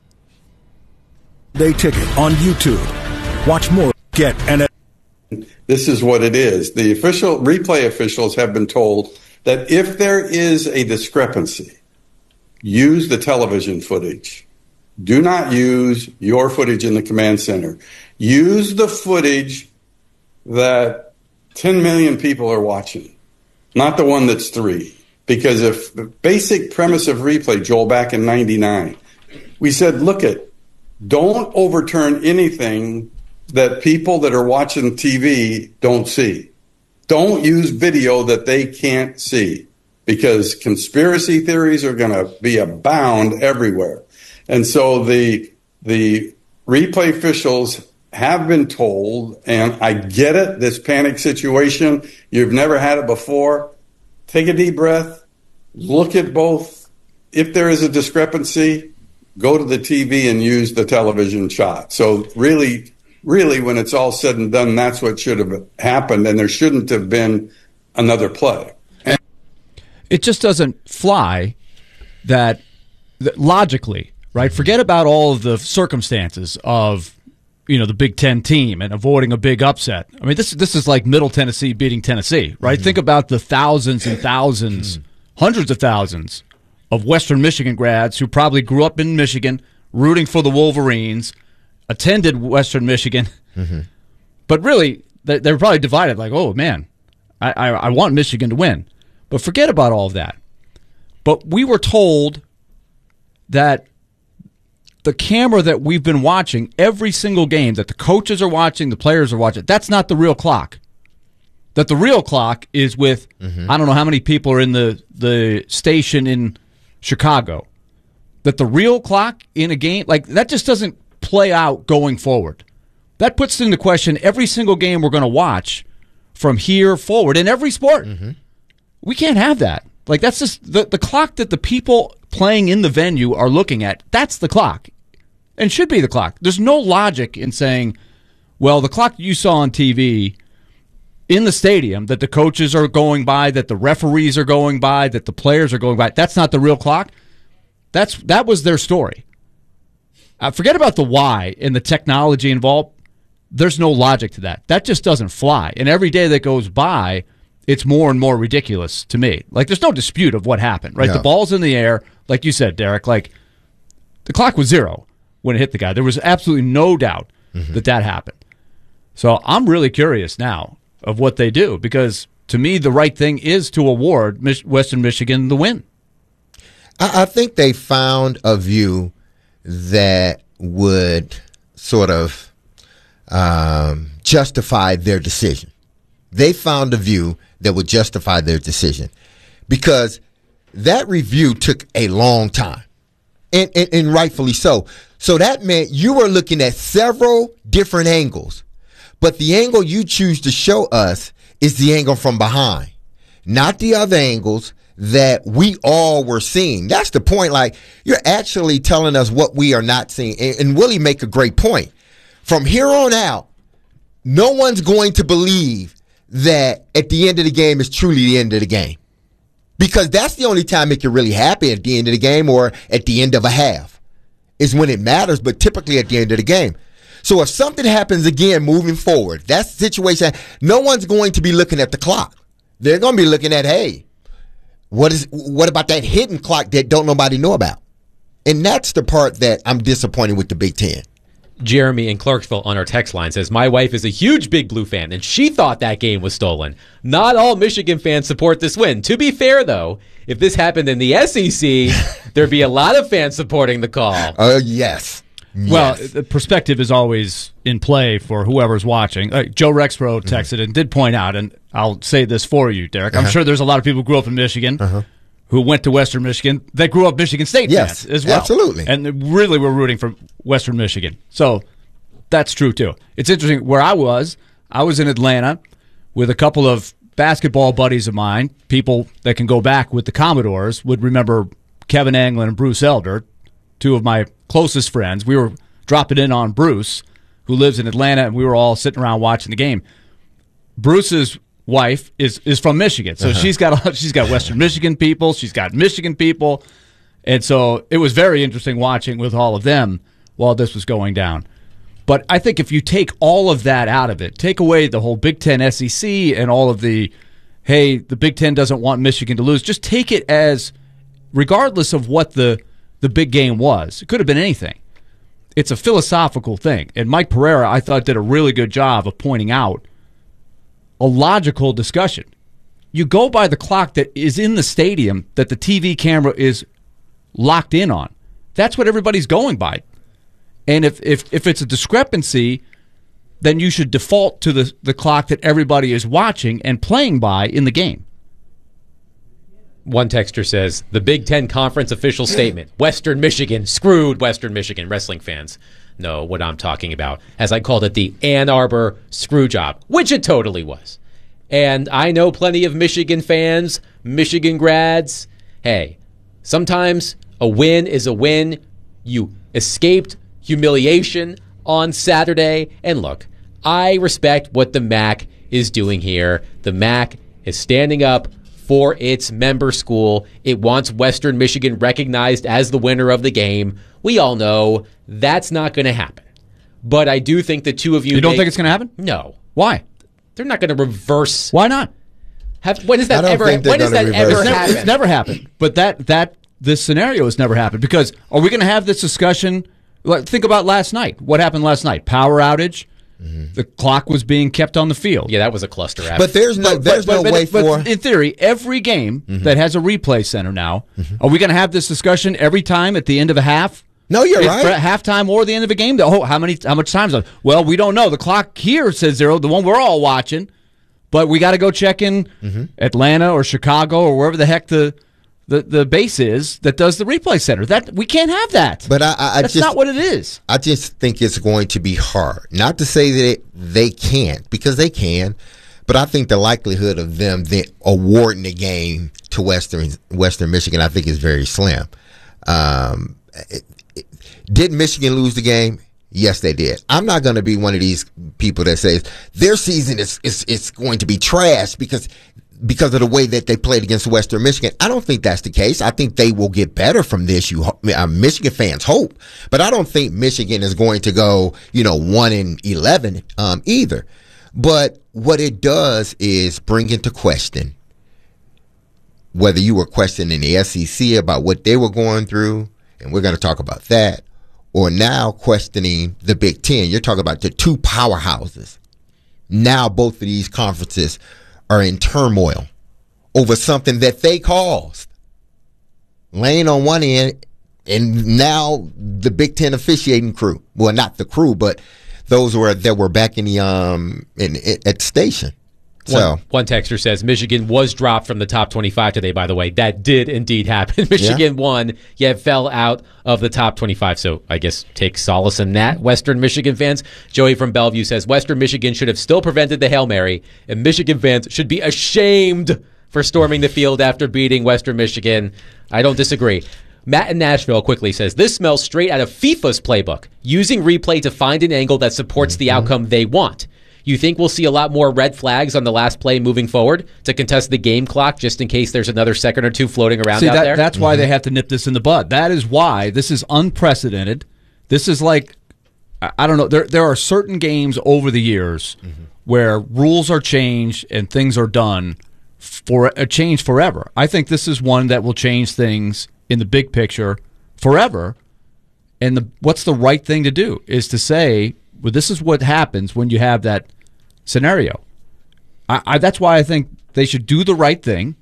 Day Ticket on YouTube. Watch more. Get N F L. This is what it is. The official replay officials have been told that if there is a discrepancy, use the television footage. Do not use your footage in the command center. Use the footage that ten million people are watching, not the one that's three. Because if the basic premise of replay, Joel, back in ninety-nine, we said, look at, don't overturn anything that people that are watching T V don't see. Don't use video that they can't see, because conspiracy theories are going to be abound everywhere. And so the the replay officials have been told, and I get it, this panic situation, you've never had it before. Take a deep breath, look at both. If there is a discrepancy, go to the T V and use the television shot. So really, really, when it's all said and done, that's what should have happened, and there shouldn't have been another play. And- it just doesn't fly that, that logically, right? Forget about all of the circumstances of, you know, the Big Ten team and avoiding a big upset. I mean, this this is like Middle Tennessee beating Tennessee, right? Mm-hmm. Think about the thousands and thousands, mm-hmm. hundreds of thousands of Western Michigan grads who probably grew up in Michigan, rooting for the Wolverines, attended Western Michigan, mm-hmm. but really they, they were probably divided. Like, oh man, I, I I want Michigan to win, but forget about all of that. But we were told that the camera that we've been watching every single game that the coaches are watching, the players are watching, that's not the real clock. That the real clock is with, mm-hmm. I don't know how many people are in the, the station in Chicago. That the real clock in a game, like that just doesn't play out going forward. That puts into question every single game we're going to watch from here forward in every sport. Mm-hmm. We can't have that. Like that's just the, the clock that the people playing in the venue are looking at. That's the clock. And should be the clock. There's no logic in saying, well, the clock you saw on T V in the stadium that the coaches are going by, that the referees are going by, that the players are going by, that's not the real clock. That's That was their story. Uh, forget about the why and the technology involved. There's no logic to that. That just doesn't fly. And every day that goes by, it's more and more ridiculous to me. Like, there's no dispute of what happened, right? No. The ball's in the air, like you said, Derek. Like, the clock was zero when it hit the guy. There was absolutely no doubt mm-hmm. that that happened. So I'm really curious now of what they do, because to me, the right thing is to award Mich- Western Michigan the win. I, I think they found a view that would sort of um, justify their decision. They found a view that would justify their decision, because that review took a long time, and, and, and rightfully so. So that meant you were looking at several different angles, but the angle you choose to show us is the angle from behind, not the other angles that we all were seeing. That's the point. Like, you're actually telling us what we are not seeing. And, and Willie make a great point. From here on out, no one's going to believe that at the end of the game is truly the end of the game, because that's the only time it can really happen, at the end of the game or at the end of a half, is when it matters, but typically at the end of the game. So if something happens again moving forward, that's the situation. No one's going to be looking at the clock. They're going to be looking at, hey, what is what about that hidden clock that don't nobody know about? And that's the part that I'm disappointed with the Big Ten. Jeremy in Clarksville on our text line says, my wife is a huge Big Blue fan, and she thought that game was stolen. Not all Michigan fans support this win. To be fair, though, if this happened in the S E C, there'd be a lot of fans supporting the call. Oh, uh, yes. Well, yes. the perspective is always in play for whoever's watching. Uh, Joe Rexbro texted mm-hmm. and did point out, and I'll say this for you, Derek. Uh-huh. I'm sure there's a lot of people who grew up in Michigan uh-huh. who went to Western Michigan that grew up Michigan State yes, fans as well. Absolutely. And they really were rooting for Western Michigan. So that's true, too. It's interesting. Where I was, I was in Atlanta with a couple of basketball buddies of mine, people that can go back with the Commodores, would remember Kevin Anglin and Bruce Elder, two of my closest friends. We were dropping in on Bruce, who lives in Atlanta, and we were all sitting around watching the game. Bruce's wife is is from Michigan, so uh-huh. she's got a, she's got Western Michigan people, she's got Michigan people, and so it was very interesting watching with all of them while this was going down. But I think if you take all of that out of it, take away the whole Big Ten S E C and all of the, hey, the Big Ten doesn't want Michigan to lose, just take it as, regardless of what the the big game was, it could have been anything. It's a philosophical thing. And Mike Pereira, I thought, did a really good job of pointing out a logical discussion. You go by the clock that is in the stadium that the T V camera is locked in on. That's what everybody's going by. And if, if, if it's a discrepancy, then you should default to the, the clock that everybody is watching and playing by in the game. One texter says, the Big Ten Conference official statement, Western Michigan screwed Western Michigan wrestling fans. No, what I'm talking about, as I called it, the Ann Arbor screw job, which it totally was. And I know plenty of Michigan fans, Michigan grads. Hey, sometimes a win is a win. You escaped humiliation on Saturday. And look, I respect what the M A C is doing here. The M A C is standing up for its member school. It wants Western Michigan recognized as the winner of the game. We all know that's not going to happen. But I do think the two of you... You don't make, think it's going to happen? No. Why? They're not going to reverse... Why not? Have, when does that ever, when does that ever it's happen? Never, it's never happened. But that, that this scenario has never happened. Because are we going to have this discussion... Think about last night. What happened last night? Power outage. Mm-hmm. The clock was being kept on the field. Yeah, that was a cluster app. But there's no, but, there's but, no but, way but, for. But in theory, every game mm-hmm. that has a replay center now, mm-hmm. are we going to have this discussion every time at the end of a half No, you're If right. For halftime or the end of a game, the, oh, how many, how much time is it? Well, we don't know. The clock here says zero, the one we're all watching, but we got to go check in Mm-hmm. Atlanta or Chicago or wherever the heck the, the, the base is that does the replay center. That we can't have that. But I, I, I That's just, not what it is. I just think it's going to be hard. Not to say that it, they can't, because they can, but I think the likelihood of them then awarding the game to Western Western Michigan, I think, is very slim. Um, it, it, did Michigan lose the game? Yes, they did. I'm not going to be one of these people that says their season is is, is going to be trash because because of the way that they played against Western Michigan. I don't think that's the case. I think they will get better from this. You uh, Michigan fans hope, but I don't think Michigan is going to go, you know, one and eleven um, either. But what it does is bring into question whether you were questioning the S E C about what they were going through, and we're going to talk about that, or now questioning the Big Ten. You're talking about the two powerhouses. Now both of these conferences are in turmoil over something that they caused. Lane on one end, and now the Big Ten officiating crew. Well, not the crew, but those were that were back in the um in, in at the station. So One, one texter says Michigan was dropped from the top twenty-five today, by the way. That did indeed happen. Michigan yeah. won, yet fell out of the top twenty-five. So I guess take solace in that, Western Michigan fans. Joey from Bellevue says Western Michigan should have still prevented the Hail Mary, and Michigan fans should be ashamed for storming the field after beating Western Michigan. I don't disagree. Matt in Nashville quickly says, this smells straight out of FIFA's playbook, using replay to find an angle that supports the outcome they want. You think we'll see a lot more red flags on the last play moving forward to contest the game clock just in case there's another second or two floating around See, out that, there? That's why mm-hmm. they have to nip this in the bud. That is why this is unprecedented. This is like, I don't know, there, there are certain games over the years mm-hmm. where rules are changed and things are done for a change forever. I think this is one that will change things in the big picture forever. And the, what's the right thing to do is to say, well, this is what happens when you have that scenario. I, I, that's why I think they should do the right thing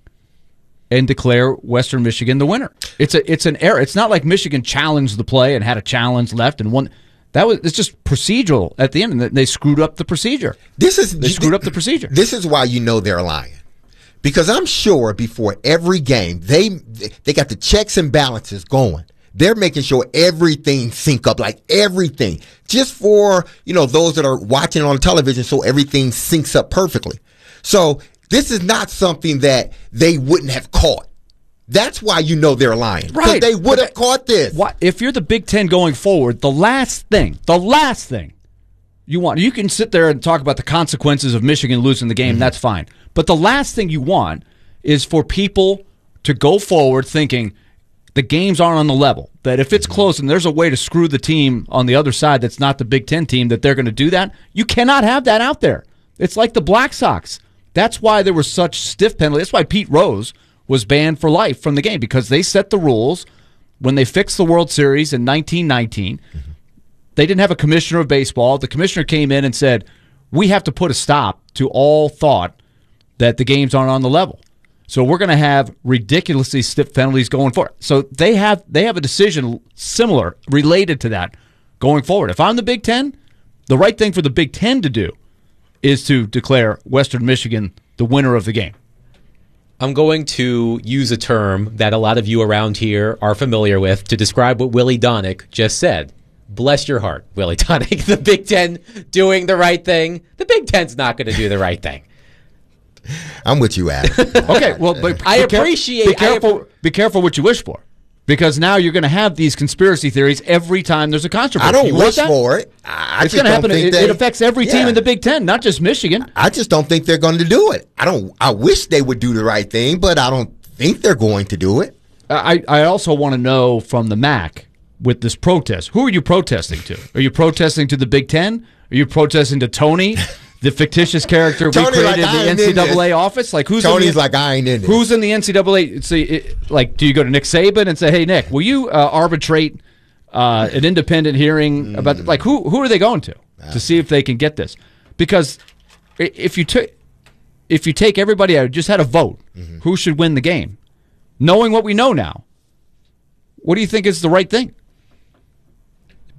and declare Western Michigan the winner. It's a it's an error. It's not like Michigan challenged the play and had a challenge left and won. That was it's just procedural at the end, and they screwed up the procedure. This is they screwed up the procedure. This is why you know they're lying. Because I'm sure before every game, they they got the checks and balances going. They're making sure everything sync up, like everything, just for, you know, those that are watching on television, so everything syncs up perfectly. So this is not something that they wouldn't have caught. That's why you know they're lying. Right. Because they would have caught this. Why, if you're the Big Ten going forward, the last thing, the last thing you want, you can sit there and talk about the consequences of Michigan losing the game, mm-hmm. that's fine. But the last thing you want is for people to go forward thinking the games aren't on the level, that if it's close and there's a way to screw the team on the other side that's not the Big Ten team, that they're going to do that. You cannot have that out there. It's like the Black Sox. That's why there were such stiff penalties. That's why Pete Rose was banned for life from the game, because they set the rules when they fixed the World Series in nineteen nineteen. Mm-hmm. They didn't have a commissioner of baseball. The commissioner came in and said, we have to put a stop to all thought that the games aren't on the level. So we're going to have ridiculously stiff penalties going forward. So they have they have a decision similar, related to that, going forward. If I'm the Big Ten, the right thing for the Big Ten to do is to declare Western Michigan the winner of the game. I'm going to use a term that a lot of you around here are familiar with to describe what Willie Donick just said. Bless your heart, Willie Donick. The Big Ten doing the right thing. The Big Ten's not going to do the right thing. I'm with you, Adam. Okay, well, but I be appreciate. Be careful. I, be careful what you wish for, because now you're going to have these conspiracy theories every time there's a controversy. I don't you wish for it. I it's going to happen. It, they, it affects every yeah. team in the Big Ten, not just Michigan. I just don't think they're going to do it. I don't. I wish they would do the right thing, but I don't think they're going to do it. I I also want to know from the M A C with this protest. Who are you protesting to? Are you protesting to the Big Ten? Are you protesting to Tony? The fictitious character we created like, in the N C double A office? Like who's Tony's in the, like, I ain't in it. Who's in the N C double A? See, it, like, do you go to Nick Saban and say, hey, Nick, will you uh, arbitrate uh, an independent hearing mm. about, like, who who are they going to to see if they can get this? Because if you, t- if you take everybody out, just had a vote, mm-hmm. who should win the game, knowing what we know now, what do you think is the right thing?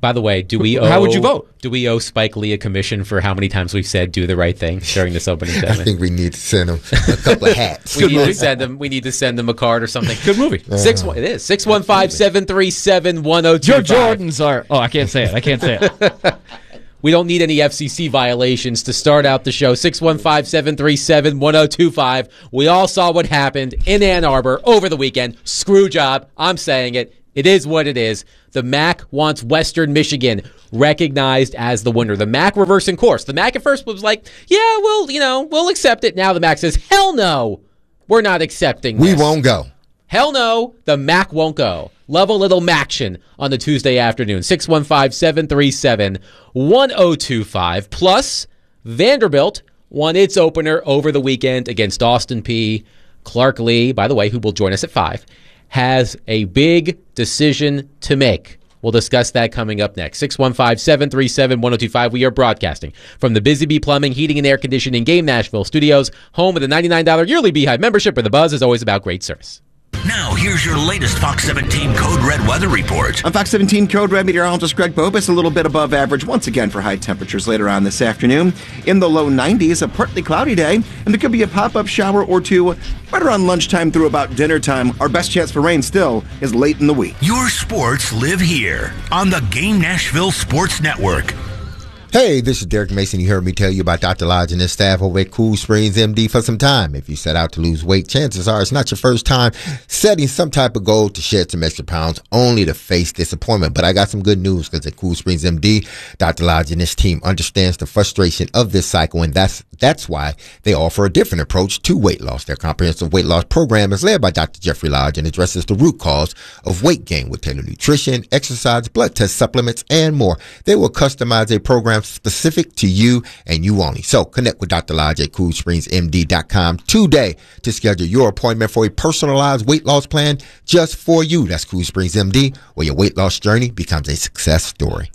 By the way, do we owe, How would you vote? Do we owe Spike Lee a commission for how many times we've said "do the right thing" during this opening segment? I think we need to send him a couple of hats. we need to send them. We need to send them a card or something. Good movie. Six one. It is six one five seven three seven one zero two Your five. Jordans are. Oh, I can't say it. I can't say it. We don't need any F C C violations to start out the show. six one five seven three seven one zero two five. We all saw what happened in Ann Arbor over the weekend. Screw job. I'm saying it. It is what it is. The M A C wants Western Michigan recognized as the winner. The M A C reversing course. The M A C at first was like, yeah, well, you know, we'll accept it. Now the M A C says, hell no, we're not accepting this. We won't go. Hell no, the M A C won't go. Love a little Maction on the Tuesday afternoon. six one five seven three seven one zero two five. Plus, Vanderbilt won its opener over the weekend against Austin Peay. Clark Lee, by the way, who will join us at five, has a big decision to make. We'll discuss that coming up next. six one five seven three seven one zero two five. We are broadcasting from the Busy Bee Plumbing, Heating, and Air Conditioning Game Nashville Studios, home of the ninety-nine dollars yearly Beehive membership, where the buzz is always about great service. Now, here's your latest Fox seventeen Code Red weather report. On Fox seventeen Code Red, meteorologist Greg Bobus, a little bit above average once again for high temperatures later on this afternoon. In the low nineties, a partly cloudy day, and there could be a pop-up shower or two right around lunchtime through about dinner time. Our best chance for rain still is late in the week. Your sports live here on the Game Nashville Sports Network. Hey, this is Derek Mason. You heard me tell you about Doctor Lodge and his staff over at Cool Springs M D for some time. If you set out to lose weight, chances are it's not your first time setting some type of goal to shed some extra pounds only to face disappointment. But I got some good news, because at Cool Springs M D, Doctor Lodge and his team understands the frustration of this cycle, and that's that's why they offer a different approach to weight loss. Their comprehensive weight loss program is led by Doctor Jeffrey Lodge and addresses the root cause of weight gain with tailored nutrition, exercise, blood test supplements, and more. They will customize a program specific to you and you only. So connect with Doctor Lodge at cool springs m d dot com today to schedule your appointment for a personalized weight loss plan just for you. That's Cool Springs M D, where your weight loss journey becomes a success story.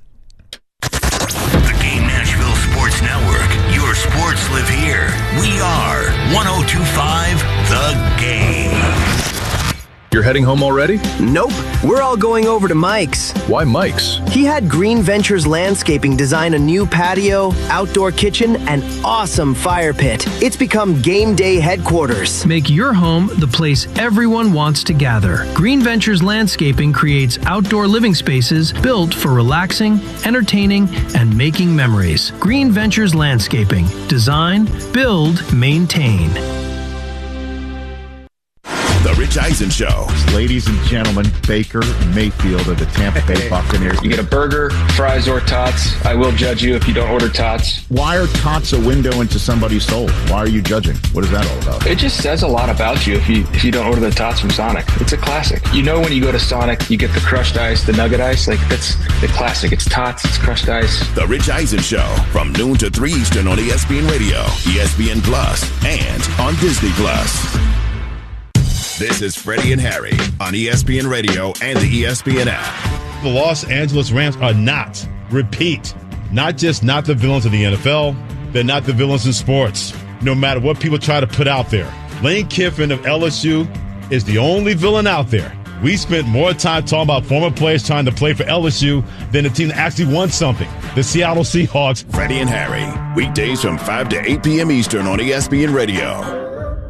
The Game Nashville Sports Network. Your sports live here. We are one oh two point five The Game. You're heading home already? Nope. We're all going over to Mike's. Why Mike's? He had Green Ventures Landscaping design a new patio, outdoor kitchen, and awesome fire pit. It's become game day headquarters. Make your home the place everyone wants to gather. Green Ventures Landscaping creates outdoor living spaces built for relaxing, entertaining, and making memories. Green Ventures Landscaping. Design, build, maintain. The Rich Eisen Show. Ladies and gentlemen, Baker Mayfield of the Tampa Bay Buccaneers. You get a burger, fries, or tots. I will judge you if you don't order tots. Why are tots a window into somebody's soul? Why are you judging? What is that all about? It just says a lot about you if you if you don't order the tots from Sonic. It's a classic. You know, when you go to Sonic, you get the crushed ice, the nugget ice. Like, that's the classic. It's tots, it's crushed ice. The Rich Eisen Show from noon to three Eastern on E S P N Radio, E S P N Plus, and on Disney Plus. This is Freddie and Harry on E S P N Radio and the E S P N app. The Los Angeles Rams are not, repeat, not just not the villains of the N F L, they're not the villains in sports, no matter what people try to put out there. Lane Kiffin of L S U is the only villain out there. We spent more time talking about former players trying to play for L S U than the team that actually won something, the Seattle Seahawks. Freddie and Harry, weekdays from five to eight p.m. Eastern on E S P N Radio.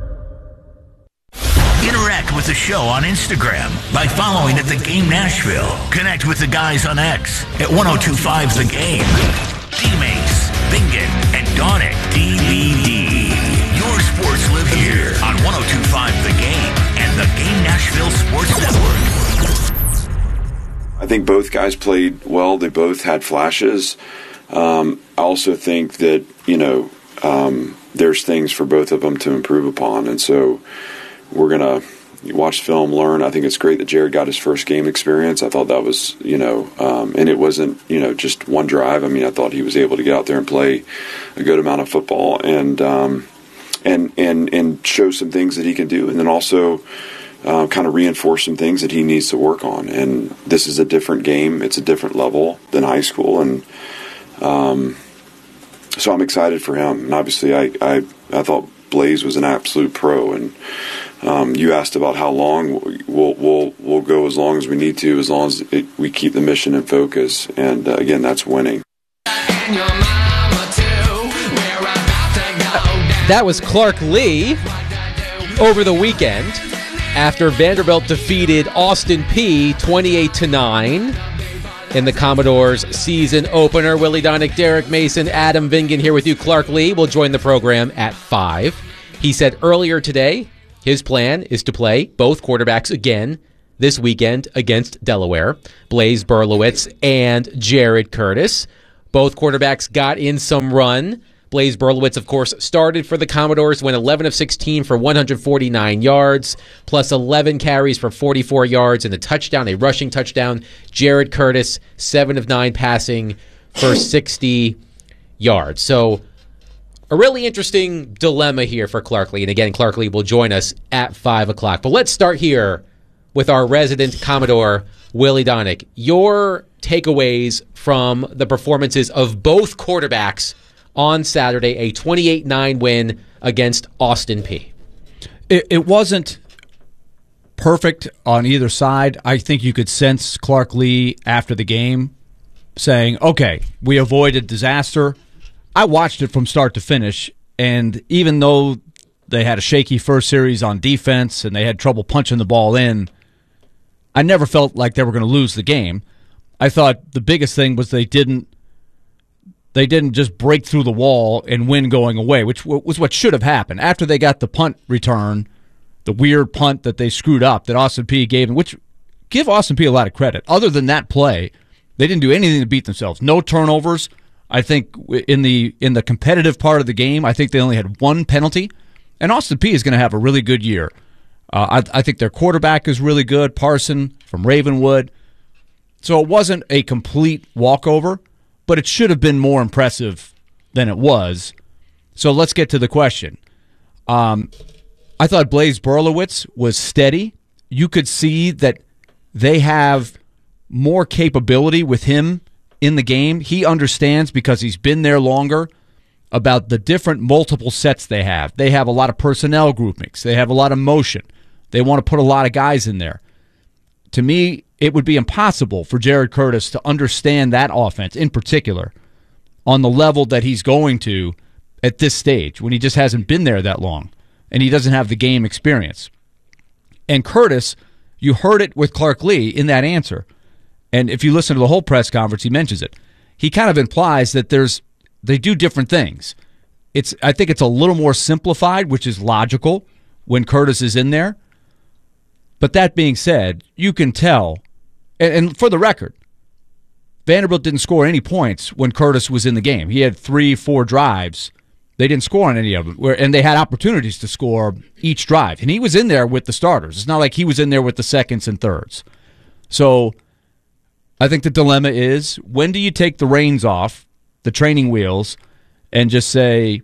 Interact with the show on Instagram by following at The Game Nashville. Connect with the guys on X at ten twenty-five The Game. D-Mace, Bingen, and Donick D V D. Your sports live here on ten twenty-five The Game and the Game Nashville Sports Network. I think both guys played well. They both had flashes. Um, I also think that, you know, um, there's things for both of them to improve upon. And so we're going to watch film, learn. I think it's great that Jared got his first game experience. I thought that was, you know, um, and it wasn't, you know, just one drive. I mean, I thought he was able to get out there and play a good amount of football and um, and and and show some things that he can do, and then also uh, kind of reinforce some things that he needs to work on. And this is a different game. It's a different level than high school, and um, so I'm excited for him. And obviously, I I, I thought Blaze was an absolute pro, and Um, you asked about how long. We'll we'll we'll go as long as we need to, as long as it, we keep the mission in focus. And uh, again, that's winning. That was Clark Lea over the weekend after Vanderbilt defeated Austin Peay twenty-eight to nine in the Commodores season opener. Willie Donick, Derek Mason, Adam Vingan here with you. Clark Lea will join the program at five. He said earlier today his plan is to play both quarterbacks again this weekend against Delaware, Blaise Berlowitz and Jared Curtis. Both quarterbacks got in some run. Blaise Berlowitz, of course, started for the Commodores, went eleven of sixteen for one hundred forty-nine yards, plus eleven carries for forty-four yards and a touchdown, a rushing touchdown. Jared Curtis, seven of nine passing for sixty yards. So a really interesting dilemma here for Clark Lea. And again, Clark Lea will join us at five o'clock. But let's start here with our resident Commodore, Willie Donick. Your takeaways from the performances of both quarterbacks on Saturday, a twenty-eight nine win against Austin Peay. It, it wasn't perfect on either side. I think you could sense Clark Lea after the game saying, okay, we avoided disaster. I watched it from start to finish, and even though they had a shaky first series on defense and they had trouble punching the ball in, I never felt like they were going to lose the game. I thought the biggest thing was they didn't They didn't just break through the wall and win going away, which was what should have happened. After they got the punt return, the weird punt that they screwed up that Austin Peay gave them, which give Austin Peay a lot of credit. Other than that play, they didn't do anything to beat themselves. No turnovers. I think in the in the competitive part of the game, I think they only had one penalty. And Austin Peay is going to have a really good year. Uh, I, I think their quarterback is really good, Parson from Ravenwood. So it wasn't a complete walkover, but it should have been more impressive than it was. So let's get to the question. Um, I thought Blaise Berlowitz was steady. You could see that they have more capability with him in the game. He understands, because he's been there longer, about the different multiple sets they have. They have a lot of personnel groupings. They have a lot of motion. They want to put a lot of guys in there. To me, it would be impossible for Jared Curtis to understand that offense in particular on the level that he's going to at this stage when he just hasn't been there that long and he doesn't have the game experience. And Curtis, you heard it with Clark Lea in that answer. And if you listen to the whole press conference, he mentions it. He kind of implies that there's they do different things. It's I think it's a little more simplified, which is logical when Curtis is in there. But that being said, you can tell, and, and for the record, Vanderbilt didn't score any points when Curtis was in the game. He had three, four drives. They didn't score on any of them, where, and they had opportunities to score each drive. And he was in there with the starters. It's not like he was in there with the seconds and thirds. So I think the dilemma is, when do you take the reins off, the training wheels, and just say,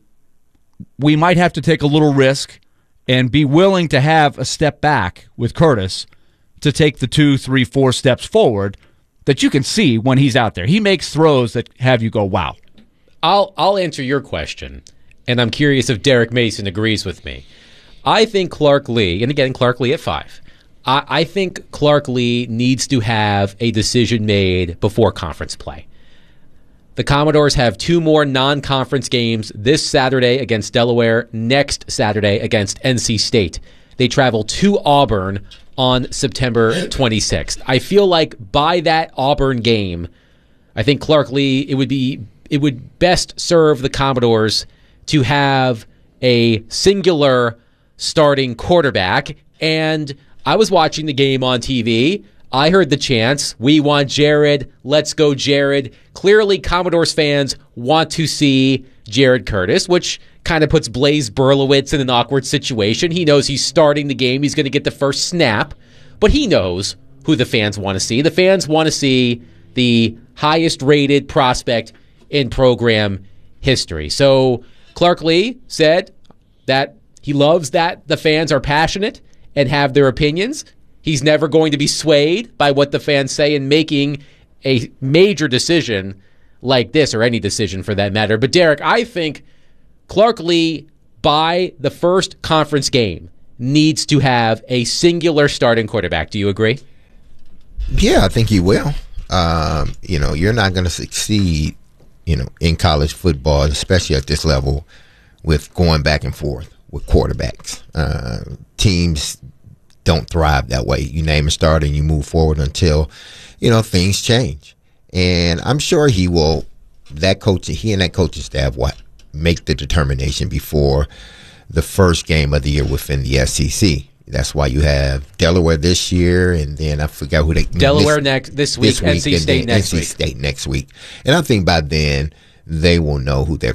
we might have to take a little risk and be willing to have a step back with Curtis to take the two, three, four steps forward that you can see when he's out there. He makes throws that have you go, wow. I'll I'll answer your question, and I'm curious if Derek Mason agrees with me. I think Clark Lea, and again, Clark Lea at five, I, I think Clark Lea needs to have a decision made before conference play. The Commodores have two more non-conference games this Saturday against Delaware, next Saturday against N C State. They travel to Auburn on September twenty-sixth. I feel like by that Auburn game, I think Clark Lea, it would be it would best serve the Commodores to have a singular starting quarterback. And I was watching the game on T V. I heard the chants, we want Jared, let's go Jared. Clearly, Commodores fans want to see Jared Curtis, which kind of puts Blaise Berlowitz in an awkward situation. He knows he's starting the game. He's going to get the first snap, but he knows who the fans want to see. The fans want to see the highest-rated prospect in program history. So Clark Lea said that he loves that the fans are passionate and have their opinions. He's never going to be swayed by what the fans say in making a major decision like this, or any decision for that matter. But Derek, I think Clark Lea, by the first conference game, needs to have a singular starting quarterback. Do you agree? Yeah, I think he will. Um, you know, you're not going to succeed, you know, in college football, especially at this level, with going back and forth with quarterbacks. Uh, teams don't thrive that way. You name a starter and you move forward until, you know, things change. And I'm sure he will, that coach, he and that coaching staff will make the determination before the first game of the year within the S E C. That's why you have Delaware this year, and then I forgot who they Delaware this, next this week, this week N C State next N C week. State next week. And I think by then they will know who their